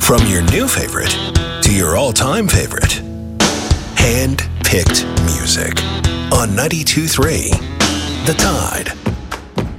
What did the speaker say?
From your new favorite to your all-time favorite. Hand-picked music on 92.3 The Tide.